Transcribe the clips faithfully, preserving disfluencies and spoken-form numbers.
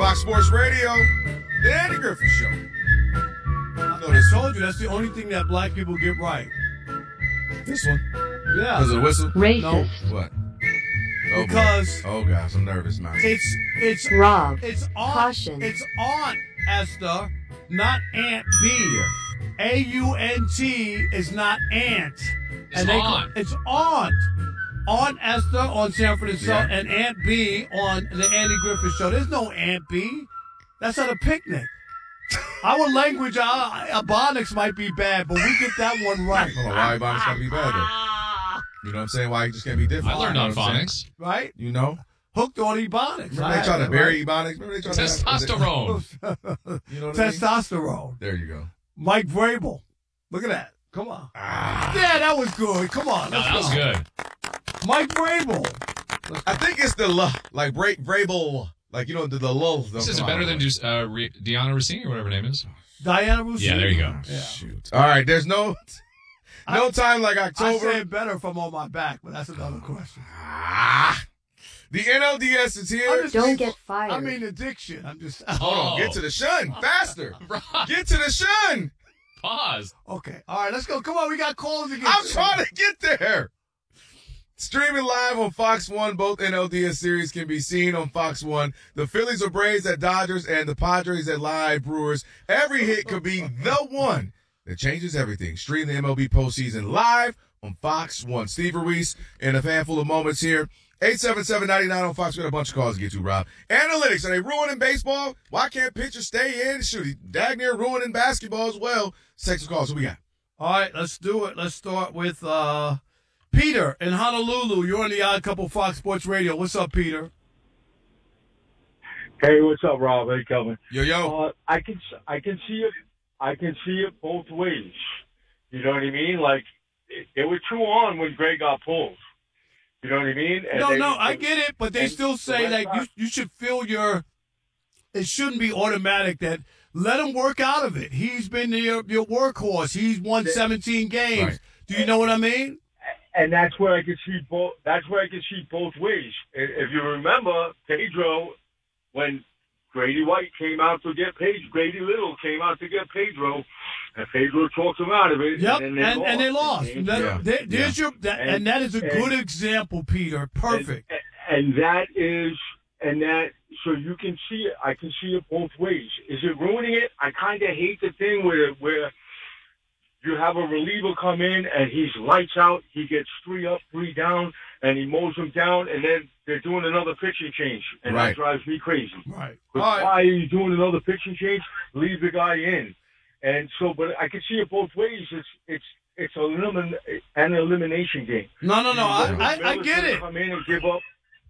Fox Sports Radio, the Andy Griffith Show. I know they told you that's the only thing that black people get right. This one? Yeah. Because of the whistle? Racist. No. What? Oh, Because boy. Oh, gosh, I'm nervous now. it's it's Rob. it's on Caution. it's Aunt Esther, not Aunt B. Yeah. A U N T is not Aunt. It's Aunt. It's Aunt. Aunt Esther on Sanford and Son, Yeah. and Aunt B on the Andy Griffith Show. There's no Aunt B. That's at a picnic. Our language, our, our Ebonics might be bad, but we get that one right. Hold on, why Ebonics gotta be bad, though? You know what I'm saying? Why you just can't be different? I learned You know on what I'm saying? phonics. Right? You know? Hooked on Ebonics. Remember I they had tried to that bury Ebonics? Remember they tried to Testosterone. You know what I mean? Testosterone. There you go. Mike Vrabel. Look at that. Come on. Ah. Yeah, that was good. Come on. No, let's that was go. good. Mike Vrabel. I think it's the l, like Bra- Vrabel, like, you know, the, the lull. This is better than just uh, Re- Deanna Rossini or whatever her name is. Diana Rousseau. Yeah, there you go. Yeah. Shoot. All right, there's no no I- time like I October. say it better if I'm on my back, but that's another question. Ah. The N L D S is I'm here. just- Don't get fired. I mean addiction. I'm just Hold on, Oh. get to the shun faster. Rob, Get to the shun. pause. okay. All right, let's go. Come on, we got calls again. I'm trying to get there. Streaming live on Fox one, both N L D S series can be seen on Fox one. The Phillies or Braves at Dodgers and the Padres at Live Brewers. Every hit could be the one that changes everything. Stream the M L B postseason live on Fox one. Steve Ruiz in a handful of moments here. eight seven seven, nine nine on Fox. We got a bunch of calls to get to, Rob. Analytics, are they ruining baseball? Why can't pitchers stay in? Shoot, he dag near ruining basketball as well. Take some calls. What we got? All right, let's do it. Let's start with uh, Peter in Honolulu. You're on the Odd Couple Fox Sports Radio. What's up, Peter? Hey, what's up, Rob? Hey, Kelvin. Yo, yo. Uh, I can I can see it. I can see it both ways. You know what I mean? Like it, it was true on when Greg got pulled. You know what I mean? And No, they- no, I they- get it, but they and still the say Red like you Sox- you should feel your. It shouldn't be automatic that let him work out of it. He's been your your workhorse. He's won seventeen games. Right. Do you know what I mean? and that's where I can see both. That's where I can see both ways. If if you remember, Pedro, when Grady White came out to get Pedro, Grady Little came out to get Pedro, and Pedro talked him out of it. Yep, and, and, then and they lost. And, That- Yeah. there- there's your that, and, And- that is a and- good example, Peter. Perfect. And, and that is, and that, so you can see it. I can see it both ways. Is it ruining it? I kind of hate the thing where where you have a reliever come in and he's lights out. He gets three up, three down, and he mows them down, and then they're doing another pitching change, and Right. that drives me crazy. Right. But All right. why are you doing another pitching change? Leave the guy in. And so, but I can see it both ways. It's it's it's a elimin, an elimination game. No, no, no. I, You know I, that I Miller's get gonna it, Come in and give up.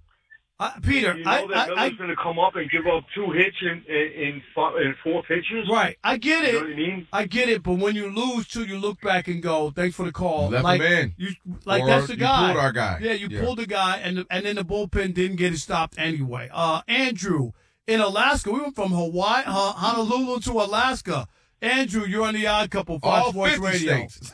I, Peter. You know I, that I, Miller's I, going to come up and give up two hits in in in, four, in four pitches. right. I get You know what I it. mean? I get it. But when you lose too, you look back and go, "Thanks for the call." Left like him in. you, like Or that's the you guy. pulled our guy. Yeah, you Yeah. pulled the guy, and the, and then the bullpen didn't get it stopped anyway. Uh, Andrew in Alaska. We went from Hawaii, uh, Honolulu to Alaska. Andrew, you're on the Odd Couple, Fox All Sports fifty Radio. states.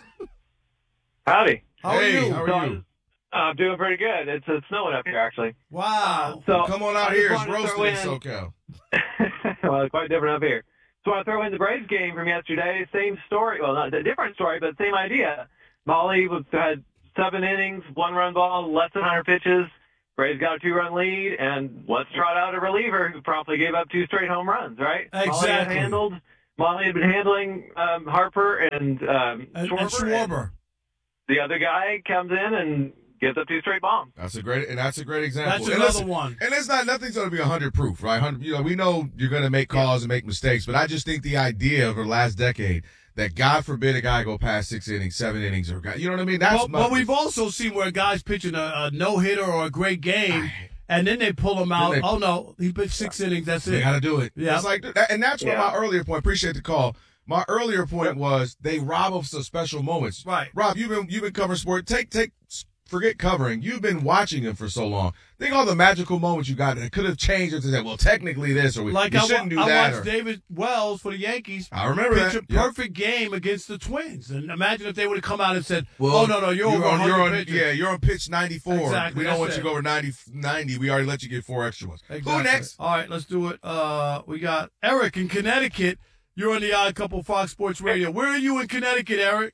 Howdy. How hey, are you? how are So, you? I'm doing pretty good. It's, it's snowing up here, actually. Wow. So Come on out I here. just It's wanted to roasted in throw in- SoCal. well, it's quite different up here. So I throw in the Braves game from yesterday. Same story. Well, not a different story, but same idea. Molly was, had seven innings, one run ball, less than one hundred pitches. Braves got a two-run lead, and let's trot out a reliever who promptly gave up two straight home runs, right? Molly had Exactly. handled. Molly had been handling um, Harper and um, And, Schwarber. and Schwarber. The other guy comes in and gives up two straight bombs. That's a great, and that's a great example. That's And another listen, one. And it's not nothing's going to be a hundred proof, right? Hundred, you know, we know you're going to make calls and make mistakes, but I just think the idea of the last decade that God forbid a guy go past six innings, seven innings, or you know what I mean? That's Well, my, well, we've also seen where a guy's pitching a, a no hitter or a great game, and then they pull him out. they- oh no, he pitched six innings. That's they it. got to do it. Yeah. It's like, that, and that's what Yeah. my earlier point. Appreciate the call. My earlier point was they rob us of special moments. Right. Rob, you've been you've been covering sport. Take take forget covering. You've been watching him for so long. Think all the magical moments you got that could have changed it to say, well, technically this, or we, Like we I, shouldn't do I that. watched Or, David Wells for the Yankees. I remember pitch that. a Yep. perfect game against the Twins. And imagine if they would have come out and said, Well, oh, no, no, you're, over on, one you're hundred on, pitches. yeah, you're on pitch ninety-four. Exactly, We don't that's want it. you to go over ninety, ninety. We already let you get four extra ones. Exactly. Who next? All right, let's do it. Uh, we got Eric in Connecticut. You're on the Odd Couple Fox Sports Radio. Where are you in Connecticut, Eric?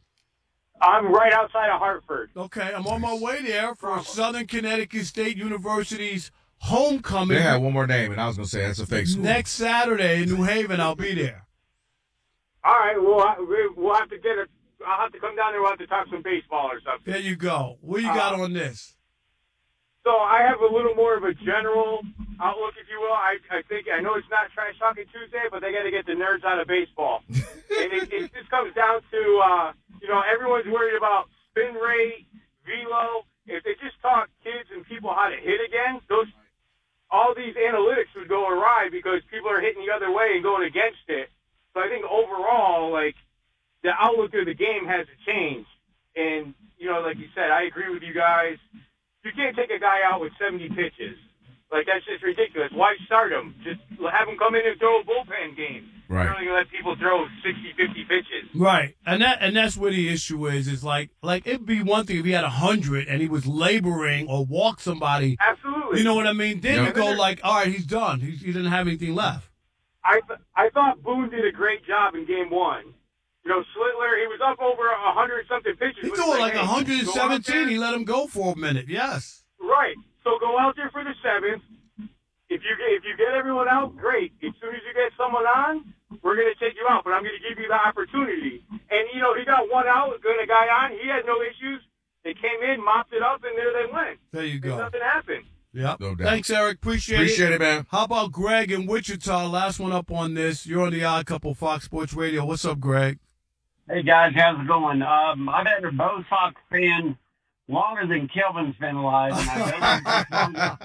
I'm right outside of Hartford. Okay, I'm on my way there for Southern Connecticut State University's homecoming. They had one more name, and I was going to say that's a fake school. Next Saturday in New Haven. I'll be there. All right, well, I, we- we'll have to get a. I'll have to come down there. We'll have to talk some baseball or something. There you go. What you got Uh, on this? So I have a little more of a general outlook, if you will. I, I think I know it's not Trash Talking Tuesday, but they got to get the nerds out of baseball. And it, it just comes down to, uh, you know, everyone's worried about spin rate, velo. If they just taught kids and people how to hit again, those all these analytics would go awry because people are hitting the other way and going against it. So I think overall, like, the outlook of the game has to change. And, you know, like you said, I agree with you guys. You can't take a guy out with seventy pitches. Like, that's just ridiculous. Why start him? Just have him come in and throw a bullpen game. Right. You're not going to let people throw sixty, fifty pitches. Right, and that and that's where the issue is. Is like like it'd be one thing if he had a hundred and he was laboring or walked somebody. Absolutely. You know what I mean? Then Yeah. you go like, all right, he's done. He, he didn't have anything left. I th- I thought Boone did a great job in game one. You know, Slitler, he was up over a hundred something pitches. He It was threw it like hey, one hundred go out seventeen. there. He let him go for a minute. Yes. Right. So go out there for the seventh. If you get, if you get everyone out, great. As soon as you get someone on, we're going to take you out. But I'm going to give you the opportunity. And, you know, he got one out, got a guy on. He had no issues. They came in, mopped it up, and there they went. There you And go. nothing happened. Yep. No doubt. Thanks, Eric. Appreciate, Appreciate it, man. How about Greg in Wichita? Last one up on this. You're on the Odd Couple Fox Sports Radio. What's up, Greg? Hey guys, how's it going? Um, I've been a Bo Sox fan longer than Kelvin's been alive, and I don't, know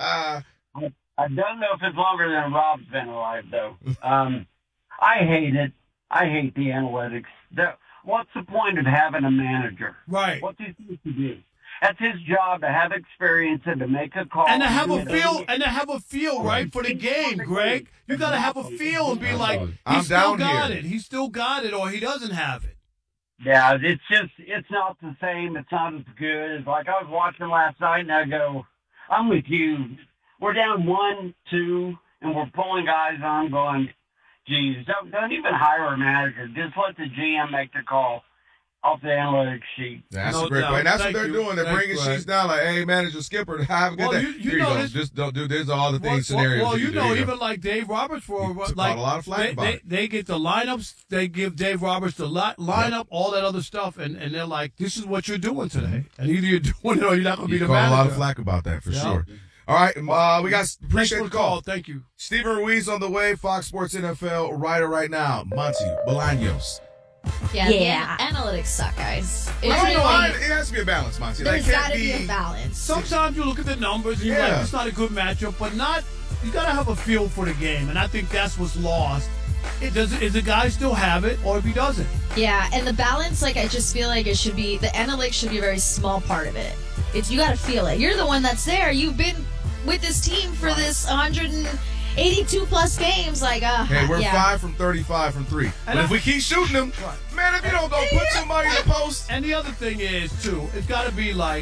if I don't know if it's longer than Rob's been alive, though. Um, I hate it. I hate the analytics. The, what's the point of having a manager? Right. What's he supposed to do? That's his job to have experience and to make a call. And to have a do it. feel, and to have a feel, right, for the game, Greg. You got to have a feel and be like, he I'm still down got here. it. He still got it, or he doesn't have it. Yeah, it's just, it's not the same. It's not as good. Like, I was watching last night, and I go, I'm with you. We're down one, two, and we're pulling guys on going, geez, don't, don't even hire a manager. Just let the G M make the call off the analytics sheet. That's No a great doubt. point. That's Thank what they're you. doing. They're Thanks, bringing Greg. sheets down like, hey, manager Skipper, have a good Well, day. you- you Here you know go. this- Just don't do this. All the Well, things, scenarios. well, you you do. know, Here you even go. like Dave Roberts for He like caught a lot of flack they, about they, it. they get the lineups, they give Dave Roberts the li- lineup, all that other stuff, and, and they're like, this is what you're doing today, and either you're doing it or you're not going to be He the caught manager. a lot of flack about that for Yeah. sure. All right, uh, we got Thanks appreciate for the the call. call. Thank you. Steven Ruiz on the way. Fox Sports N F L writer right now. Monty Bolaños. Yeah, Yeah. the an- analytics suck, guys. It's I don't know. I- really, It has to be a balance, Monty. Like, There's can't got to be be a balance. Sometimes you look at the numbers and you're Yeah. like, it's not a good matchup, but not. You got to have a feel for the game, and I think that's what's lost. It does. Is the guy still have it, or if he doesn't? yeah, and the balance, like, I just feel like it should be, the analytics should be a very small part of it. It's, you got to feel it. You're the one that's there. You've been with this team for this one hundred eighty-two plus games. Like, uh, Hey, we're yeah. five from thirty-five from three. But I- if we keep shooting them, Right. man, if you don't go put somebody in the post. And the other thing is too, it's got to be like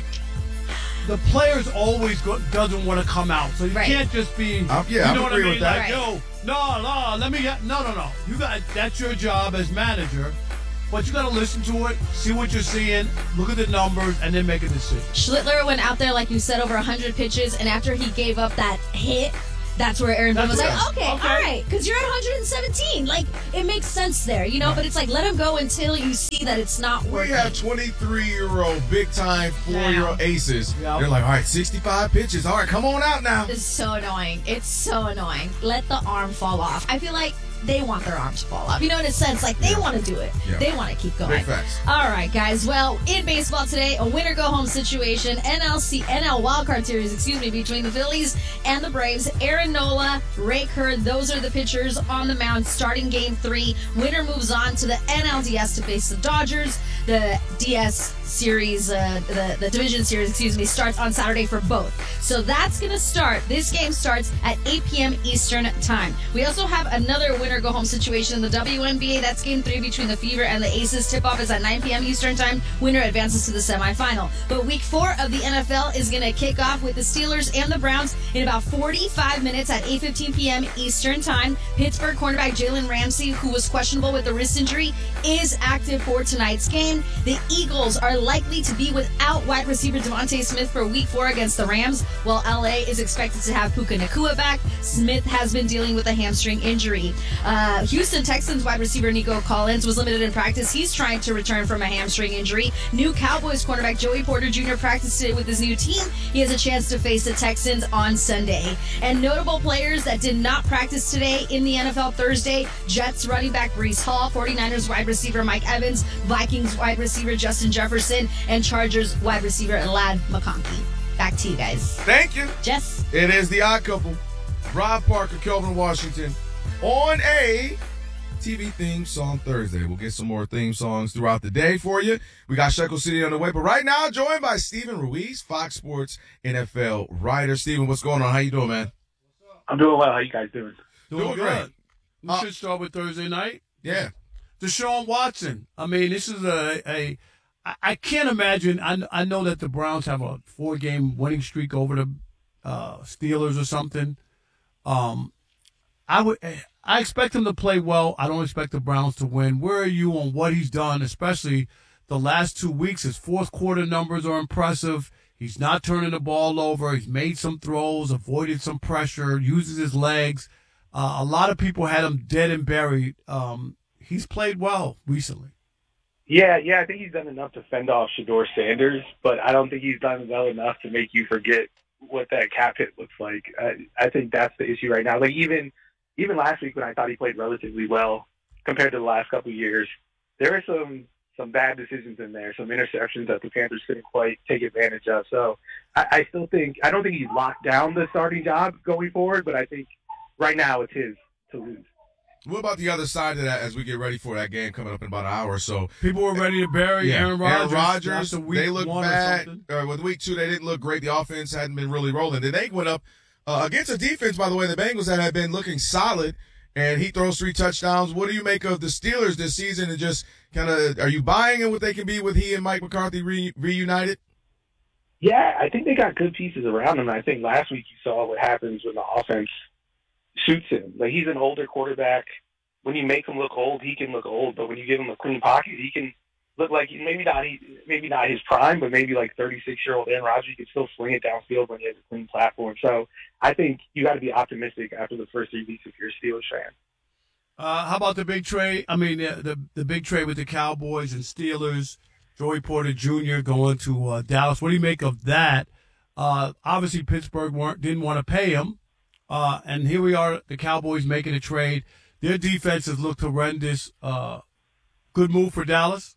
the players always go, doesn't want to come out, so you Right. can't just be. Um, yeah, you I'm know what I agree mean? with that. Like, yo, no, no, let me get no, no, no. You got that's your job as manager, but you got to listen to it, see what you're seeing, look at the numbers, and then make a decision. Schlittler went out there, like you said, over one hundred pitches, and after he gave up that hit, that's where Aaron Boone That's was like, right. okay, Okay. all right, because you're at one hundred seventeen. Like, it makes sense there, you know? But it's like, let him go until you see that it's not We working. have twenty-three-year-old, big-time, four-year-old aces. Yeah. They're like, all right, sixty-five pitches. All right, come on out now. It's so annoying. It's so annoying. Let the arm fall off. I feel like they want their arms to fall off. You know, in a sense, like they Yeah. want to do it. Yeah. They want to keep going. Big facts. All right, guys. Well, in baseball today, a winner-go-home situation. N L C N L wildcard series, excuse me, between the Phillies and the Braves. Aaron Nola, Ray Kerr, those are the pitchers on the mound starting game three. Winner moves on to the N L D S to face the Dodgers. The D S series, uh, the, the division series, excuse me, starts on Saturday for both. So that's going to start. This game starts at eight p.m. Eastern time. We also have another winner-go-home situation in the W N B A. That's game three between the Fever and the Aces. Tip-off is at nine p.m. Eastern time. Winner advances to the semifinal. But week four of the N F L is going to kick off with the Steelers and the Browns in about forty-five minutes at eight fifteen p.m. Eastern time. Pittsburgh cornerback Jalen Ramsey, who was questionable with a wrist injury, is active for tonight's game. The Eagles are likely to be without wide receiver Devontae Smith for week four against the Rams, while L A is expected to have Puka Nacua back. Smith has been dealing with a hamstring injury. Uh, Houston Texans wide receiver Nico Collins was limited in practice. He's trying to return from a hamstring injury. New Cowboys cornerback Joey Porter Junior practiced today with his new team. He has a chance to face the Texans on Sunday. And notable players that did not practice today in the N F L Thursday: Jets running back Breece Hall, 49ers wide receiver Mike Evans, Vikings wide receiver Justin Jefferson, and Chargers wide receiver Ladd McConkey. Back to you guys. Thank you. Jess. It is the Odd Couple. Rob Parker, Kelvin Washington, on a T V theme song Thursday. We'll get some more theme songs throughout the day for you. We got Shekel City on the way, but right now joined by Steven Ruiz, Fox Sports N F L writer. Steven, what's going on? How you doing, man? I'm doing well. How you guys doing? Doing, Doing good. great. We Uh, should start with Thursday night. Yeah. Deshaun Watson. I mean, this is a, a I, I can't imagine. I, I know that the Browns have a four-game winning streak over the uh, Steelers or something. Um, I would. I expect him to play well. I don't expect the Browns to win. Where are you on what he's done, especially the last two weeks? His fourth quarter numbers are impressive. He's not turning the ball over. He's made some throws, avoided some pressure, uses his legs. Uh, a lot of people had him dead and buried. Um, he's played well recently. Yeah, yeah, I think he's done enough to fend off Shador Sanders, but I don't think he's done well enough to make you forget what that cap hit looks like. I, I think that's the issue right now. Like even even last week when I thought he played relatively well compared to the last couple of years, there were some some bad decisions in there, some interceptions that the Panthers couldn't quite take advantage of. So I, I still think I don't think he's locked down the starting job going forward, but I think right now it's his to lose. What about the other side of that as we get ready for that game coming up in about an hour or so? People were ready to bury Yeah. Aaron Rodgers. Aaron Rodgers, after week they look one or bad. something. Uh, with week two, they didn't look great. The offense hadn't been really rolling. Then they went up uh, against a defense, by the way, the Bengals that had been looking solid, and he throws three touchdowns. What do you make of the Steelers this season? And just kind of, are you buying in what they can be with he and Mike McCarthy re- reunited? Yeah, I think they got good pieces around him. I think last week you saw what happens when the offense suits him. Like he's an older quarterback. When you make him look old, he can look old. But when you give him a clean pocket, he can look like maybe not he, maybe not his prime, but maybe like thirty-six-year-old Aaron Rodgers. He can still sling it downfield when he has a clean platform. So I think you got to be optimistic after the first three weeks if you're a Steelers fan. Uh, how about the big trade? I mean, the, the the big trade with the Cowboys and Steelers. Joey Porter Junior going to uh, Dallas. What do you make of that? Uh, obviously, Pittsburgh weren't didn't want to pay him, uh, and here we are, the Cowboys making a trade. Their defense has looked horrendous. Uh, good move for Dallas.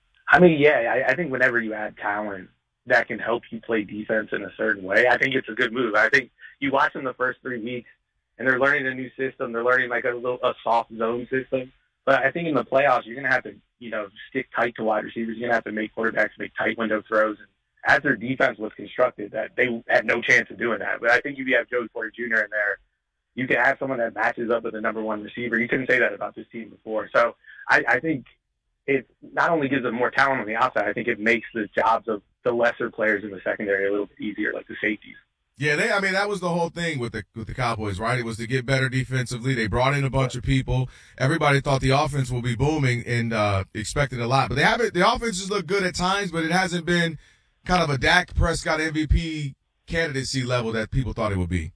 I mean, yeah, I, I think whenever you add talent that can help you play defense in a certain way, I think it's a good move. I think you watch them the first three weeks, and they're learning a new system. They're learning like a little a soft zone system. But I think in the playoffs, you're going to have to, you know, stick tight to wide receivers. You're going to have to make quarterbacks make tight window throws. And as their defense was constructed, that they had no chance of doing that. But I think if you have Joey Porter Junior in there, you can have someone that matches up with the number one receiver. You couldn't say that about this team before. So I, I think it not only gives them more talent on the outside, I think it makes the jobs of the lesser players in the secondary a little bit easier, like the safeties. Yeah, they. I mean, that was the whole thing with the with the Cowboys, right? It was to get better defensively. They brought in a bunch of people. Everybody thought the offense will be booming and uh, expected a lot, but they haven't. The offenses look good at times, but it hasn't been kind of a Dak Prescott M V P candidacy level that people thought it would be.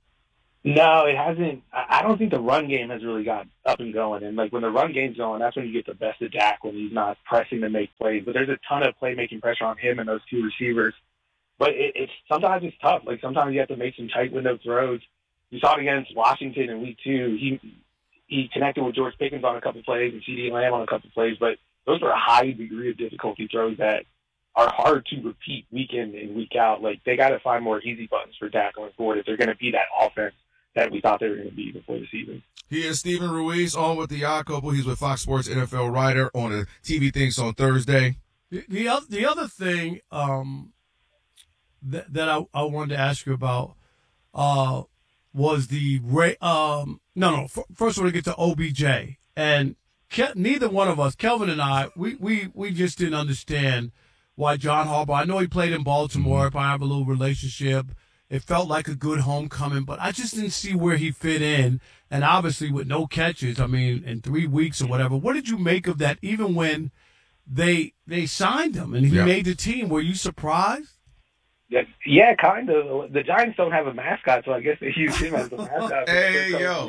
No, it hasn't. I don't think the run game has really got up and going. And like when the run game's going, that's when you get the best of Dak, when he's not pressing to make plays. But there's a ton of playmaking pressure on him and those two receivers. But it, it's sometimes it's tough. Like sometimes you have to make some tight window throws. You saw it against Washington in week two. He he connected with George Pickens on a couple plays and CeeDee Lamb on a couple plays. But those were a high degree of difficulty throws that are hard to repeat week in and week out. Like they got to find more easy buttons for Dak going forward if they're going to be that offense that we thought they were going to be before the season. He is Steven Ruiz on with the Odd Couple. He's with Fox Sports N F L writer on a T V Things on Thursday. The the, oth- the other thing um, that that I, I wanted to ask you about uh, was the Ray. Um, no, no. F- first, I want to get to O B J, and Ke- neither one of us, Kelvin and I, we, we, we just didn't understand why John Harbaugh. I know he played in Baltimore. If I have a little relationship, it felt like a good homecoming, but I just didn't see where he fit in. And obviously, with no catches, I mean, in three weeks or whatever. What did you make of that? Even when they they signed him and he Yeah. made the team, were you surprised? Yeah, yeah, kind of. The Giants don't have a mascot, so I guess they use him as the mascot. Hey, yo.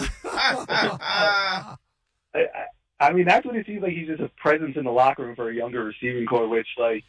I, I, I mean, that's what it seems like. He's just a presence in the locker room for a younger receiving core, which, like,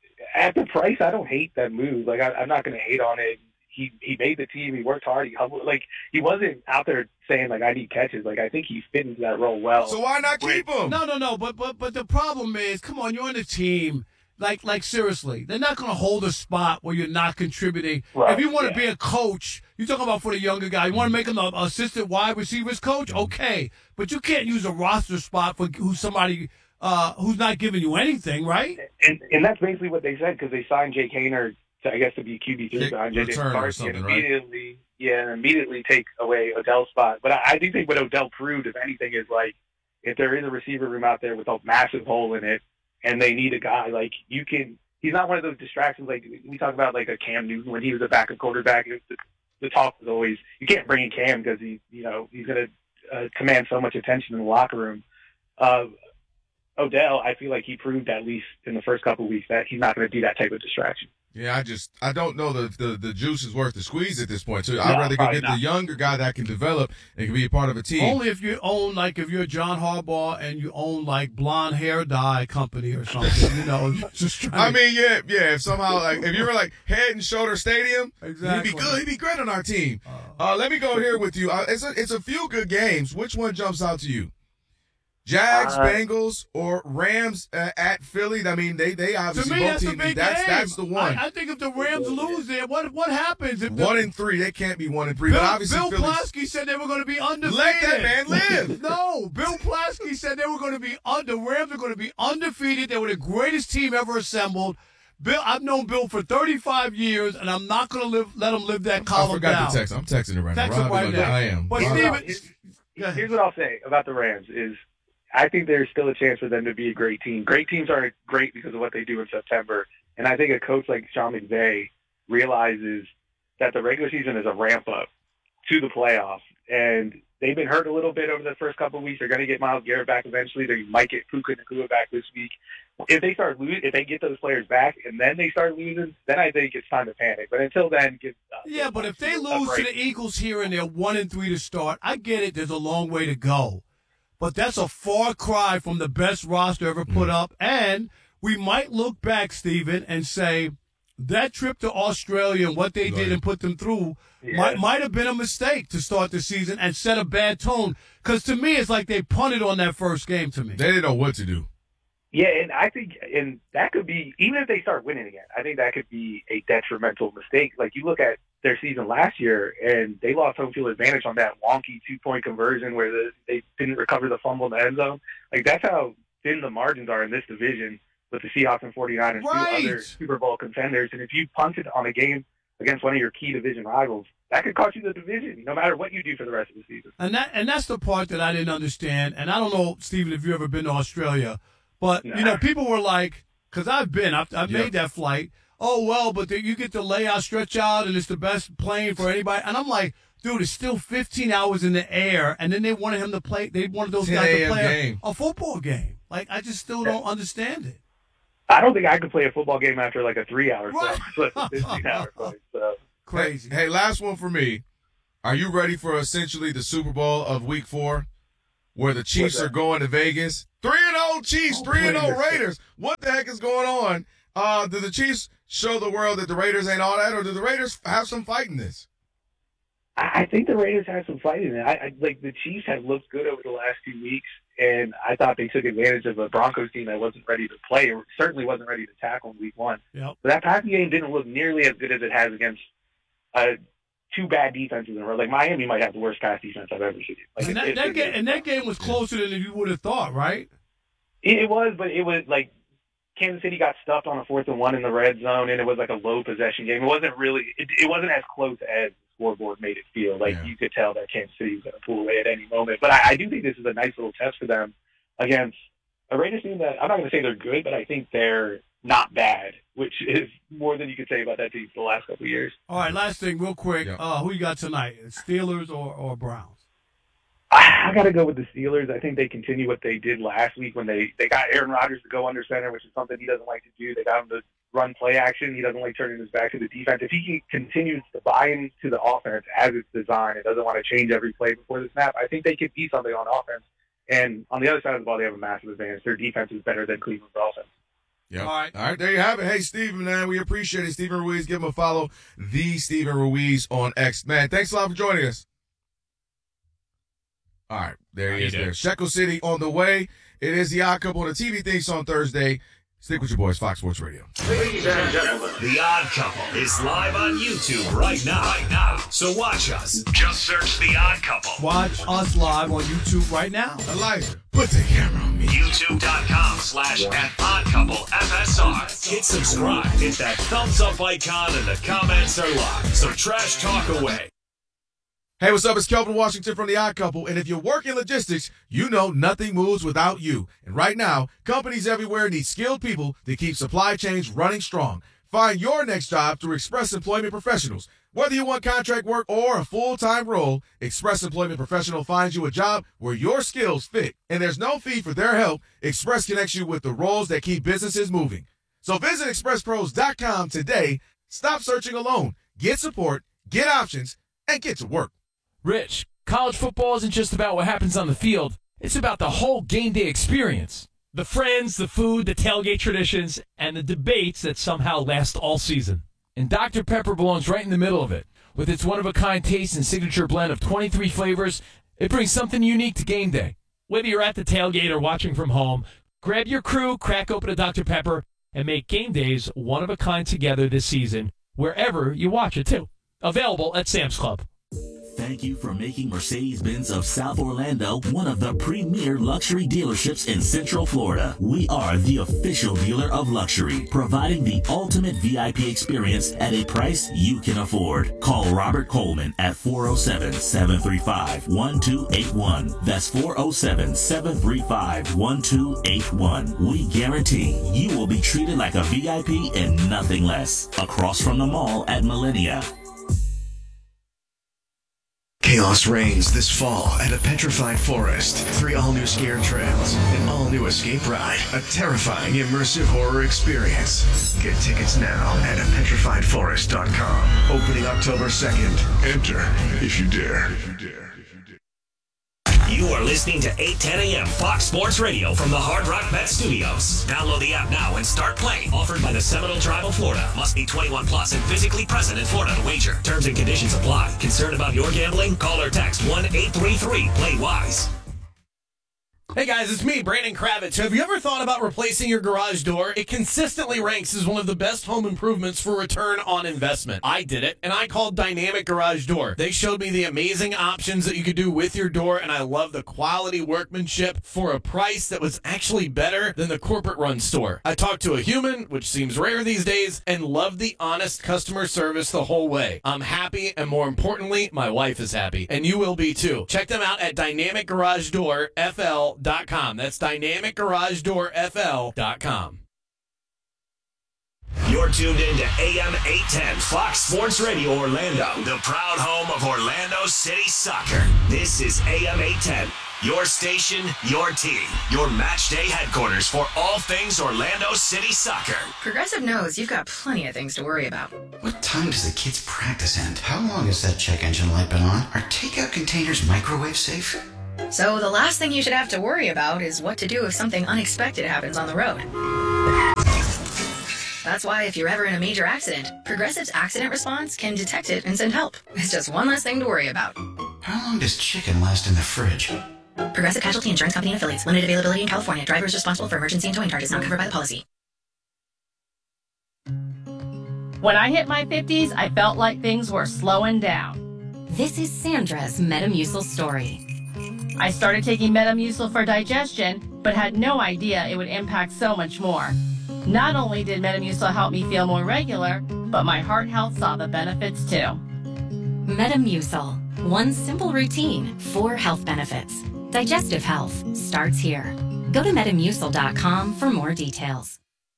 at the price, I don't hate that move. Like, I, I'm not going to hate on it. He he made the team. He worked hard. He humbled, like he wasn't out there saying like I need catches. Like I think he fit into that role well. So why not keep him? No, no, no. But but but the problem is, come on, you're on the team. Like like seriously, they're not going to hold a spot where you're not contributing. Right, if you want to yeah. be a coach, you're talking about for the younger guy. You want to make him an assistant wide receivers coach, okay? But you can't use a roster spot for who's somebody uh, who's not giving you anything, right? And and that's basically what they said because they signed Jake Hayner to, I guess, to be Q B three Kick behind J J return or McCarthy something, and right? immediately, yeah, and immediately take away Odell's spot. But I, I do think what Odell proved, if anything, is like if there is a receiver room out there with a massive hole in it, and they need a guy like you can. He's not one of those distractions like we talk about, like a Cam Newton when he was a backup quarterback. It, the, the talk was always you can't bring in Cam because he, you know, he's going to uh, command so much attention in the locker room. Uh, Odell, I feel like he proved at least in the first couple of weeks that he's not going to do that type of distraction. Yeah, I just I don't know the, the the juice is worth the squeeze at this point. So I'd No, rather go probably get not. the younger guy that can develop and can be a part of a team. Only if you own, like, if you're John Harbaugh and you own, like, blonde hair dye company or something, you know, just trying I mean, yeah, yeah. If somehow, like, if you were like Head and Shoulder Stadium, Exactly. he'd be good. He'd be great on our team. Uh, let me go here with you. Uh, it's a it's a few good games. Which one jumps out to you? Jags, Uh, Bengals, or Rams uh, at Philly? I mean, they they to obviously me, both that's a teams. big That's game. that's the one. I, I think if the Rams lose there, what what happens? If the, one and three. They can't be one and three. Bill, but obviously, Bill Philly's- Plaschke said they were going to be undefeated. Let that man live. No, Bill Plaschke said they were going to be un- the Rams are going to be undefeated. They were the greatest team ever assembled. Bill, I've known Bill for thirty-five years, and I'm not going to live let him live that I column forgot down. to text. I'm texting it right Text now. him Robbie, right look, now. I am. But All Steven- right. Here's, Go ahead. here's what I'll say about the Rams is I think there's still a chance for them to be a great team. Great teams are great because of what they do in September. And I think a coach like Sean McVay realizes that the regular season is a ramp up to the playoffs. And they've been hurt a little bit over the first couple of weeks. They're going to get Myles Garrett back eventually. They might get Puka Nacua back this week. If they start losing, if they get those players back and then they start losing, then I think it's time to panic. But until then, give. Uh, Yeah, but if they a lose to break. the Eagles here and they're one and three to start, I get it. There's a long way to go, but that's a far cry from the best roster ever put up. And we might look back, Steven, and say that trip to Australia and what they Go did ahead. and put them through Yeah. might might have been a mistake to start the season and set a bad tone. Because to me, it's like they punted on that first game. To me, They didn't know what to do. Yeah, and I think, and that could be, even if they start winning again, I think that could be a detrimental mistake. Like, you look at their season last year, and they lost home field advantage on that wonky two-point conversion where the, they didn't recover the fumble in the end zone. Like, that's how thin the margins are in this division with the Seahawks and 49ers, Right. two other Super Bowl contenders. And if you punted on a game against one of your key division rivals, that could cost you the division, no matter what you do for the rest of the season. and that and that's the part that I didn't understand. And I don't know, Steven, if you've ever been to Australia. But, you know, people were like, because I've been, I've, I've Yeah. made that flight. Oh, well, but the, you get to lay out, stretch out, and it's the best plane for anybody. And I'm like, dude, it's still fifteen hours in the air. And then they wanted him to play, they wanted those ten guys to a.m. play game. a, a football game. Like, I just still don't understand it. I don't think I could play a football game after like a three-hour Right. flight, a fifteen-hour flight. So. Crazy. Hey, hey, last one for me. Are you ready for essentially the Super Bowl of Week Four, where the Chiefs What's that? are going to Vegas? Three and zero Chiefs, three and zero Raiders. What the heck is going on? Uh, do the Chiefs show the world that the Raiders ain't all that, or do the Raiders have some fight in this? I I think the Raiders had some fight in it. I, I like the Chiefs have looked good over the last few weeks, and I thought they took advantage of a Broncos team that wasn't ready to play, or certainly wasn't ready to tackle in Week One. Yep. But that passing game didn't look nearly as good as it has against uh, two bad defenses in a row. Like Miami might have the worst pass defense I've ever seen. Like And it- that, it- that, it- game, and that game was closer than you would have thought, right? It, it was, but it was like Kansas City got stuffed on a fourth and one in the red zone, and it was like a low possession game. It wasn't really, it, it wasn't as close as the scoreboard made it feel. Like Yeah. you could tell that Kansas City was going to pull away at any moment. But I, I do think this is a nice little test for them against a Raiders team that I'm not going to say they're good, but I think they're not bad, which is more than you could say about that team for the last couple of years. All right, last thing, real quick. Yeah. Uh, who you got tonight? Steelers or, or Browns? I, I got to go with the Steelers. I think they continue what they did last week when they, they got Aaron Rodgers to go under center, which is something he doesn't like to do. They got him to run play action. He doesn't like turning his back to the defense. If he can continue to buy into the offense as it's designed, it doesn't want to change every play before the snap, I think they could be something on offense. And on the other side of the ball, they have a massive advantage. Their defense is better than Cleveland's offense. Yep. All right. All right, there you have it. Hey, Steven, man, we appreciate it. Steven Ruiz, give him a follow. The Steven Ruiz on X. Man, thanks a lot for joining us. All right, there How he you is doing? there. Shekel City on the way. It is the Odd Couple on the T V things on Thursday. Stick with your boys, Fox Sports Radio. Ladies and gentlemen, The Odd Couple is live on YouTube right now. Right now. So watch us. Just search The Odd Couple. Watch us live on YouTube right now. Elijah, put the camera on me. YouTube.com slash at Odd Couple F S R. Hit subscribe. Hit that thumbs up icon and the comments are live. So trash talk away. Hey, what's up? It's Kelvin Washington from The Odd Couple. And if you work in logistics, you know nothing moves without you. And right now, companies everywhere need skilled people to keep supply chains running strong. Find your next job through Express Employment Professionals. Whether you want contract work or a full-time role, Express Employment Professional finds you a job where your skills fit. And there's no fee for their help. Express connects you with the roles that keep businesses moving. So visit express pros dot com today. Stop searching alone. Get support, get options, and get to work. Rich, college football isn't just about what happens on the field. It's about the whole game day experience. The friends, the food, the tailgate traditions, and the debates that somehow last all season. And Doctor Pepper belongs right in the middle of it. With its one-of-a-kind taste and signature blend of twenty-three flavors, it brings something unique to game day. Whether you're at the tailgate or watching from home, grab your crew, crack open a Doctor Pepper, and make game days one-of-a-kind together this season, wherever you watch it, too. Available at Sam's Club. Thank you for making Mercedes-Benz of South Orlando one of the premier luxury dealerships in Central Florida. We are the official dealer of luxury, providing the ultimate V I P experience at a price you can afford. Call Robert Coleman at four oh seven, seven three five, one two eight one. That's four oh seven, seven three five, one two eight one. We guarantee you will be treated like a V I P and nothing less. Across from the mall at Millennia. Chaos reigns this fall at a petrified forest. Three all-new scare trails, an all-new escape ride, a terrifying immersive horror experience. Get tickets now at a petrified forest dot com. Opening October second. Enter if you dare. You are listening to eight ten a.m. Fox Sports Radio from the Hard Rock Bet Studios. Download the app now and start playing. Offered by the Seminole Tribe of Florida. Must be twenty-one plus and physically present in Florida to wager. Terms and conditions apply. Concerned about your gambling? Call or text one eight three three play wise. Hey guys, it's me, Brandon Kravitz. Have you ever thought about replacing your garage door? It consistently ranks as one of the best home improvements for return on investment. I did it, and I called Dynamic Garage Door. They showed me the amazing options that you could do with your door, and I love the quality workmanship for a price that was actually better than the corporate-run store. I talked to a human, which seems rare these days, and loved the honest customer service the whole way. I'm happy, and more importantly, my wife is happy, and you will be too. Check them out at Dynamic Garage Door F L dot com. That's Dynamic Garage Door F L dot com. You're tuned in to A M eight ten Fox Sports Radio Orlando, the proud home of Orlando City Soccer. This is A M eight ten, your station, your team, your match day headquarters for all things Orlando City Soccer. Progressive knows you've got plenty of things to worry about. What time does the kids' practice end? How long has that check engine light been on? Are takeout containers microwave safe? So the last thing you should have to worry about is what to do if something unexpected happens on the road. That's why if you're ever in a major accident, Progressive's accident response can detect it and send help. It's just one less thing to worry about. How long does chicken last in the fridge? Progressive Casualty Insurance Company and Affiliates. Limited availability in California. Driver is responsible for emergency and towing charges not covered by the policy. When I hit my fifties, I felt like things were slowing down. This is Sandra's Metamucil story. I started taking Metamucil for digestion, but had no idea it would impact so much more. Not only did Metamucil help me feel more regular, but my heart health saw the benefits too. Metamucil. One simple routine, four health benefits. Digestive health starts here. Go to metamucil dot com for more details.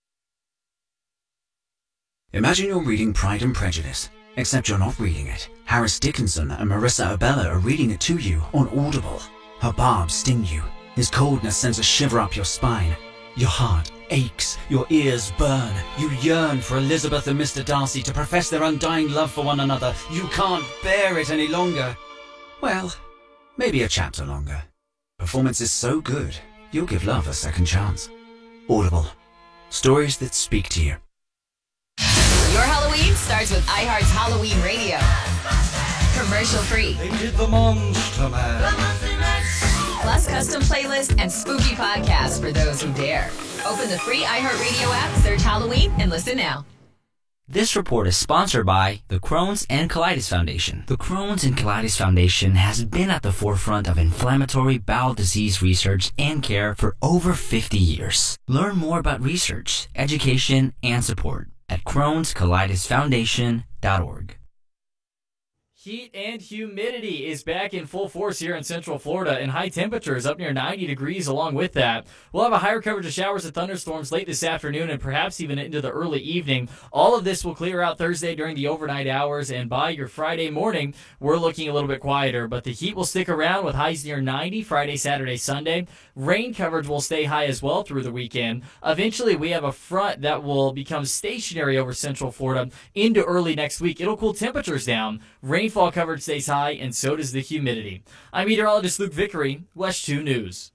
Imagine you're reading Pride and Prejudice, except you're not reading it. Harris Dickinson and Marissa Abella are reading it to you on Audible. Her barbs sting you. His coldness sends a shiver up your spine. Your heart aches, your ears burn. You yearn for Elizabeth and Mister Darcy to profess their undying love for one another. You can't bear it any longer. Well, maybe a chapter longer. Performance is so good, you'll give love a second chance. Audible. Stories that speak to you. Your Halloween starts with iHeart's Halloween Radio. Commercial free. They did the Monster Man. Plus custom playlists and spooky podcasts for those who dare. Open the free iHeartRadio app, search Halloween, and listen now. This report is sponsored by the Crohn's and Colitis Foundation. The Crohn's and Colitis Foundation has been at the forefront of inflammatory bowel disease research and care for over fifty years. Learn more about research, education, and support at crohns colitis foundation dot org. Heat and humidity is back in full force here in Central Florida, and high temperatures up near ninety degrees along with that. We'll have a higher coverage of showers and thunderstorms late this afternoon and perhaps even into the early evening. All of this will clear out Thursday during the overnight hours, and by your Friday morning, we're looking a little bit quieter. But the heat will stick around with highs near ninety Friday, Saturday, Sunday. Rain coverage will stay high as well through the weekend. Eventually, we have a front that will become stationary over Central Florida into early next week. It'll cool temperatures down. Rainfall coverage stays high, and so does the humidity. I'm meteorologist Luke Vickery, West two News.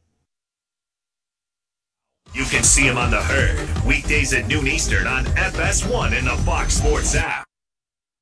You can see him on The Herd, weekdays at noon Eastern on F S one and the Fox Sports app.